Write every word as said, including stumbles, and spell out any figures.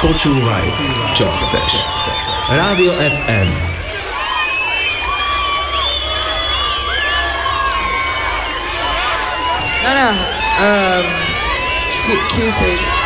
Počúvaj, čo chceš. Rádio ef em. No, no. Um, Cupid.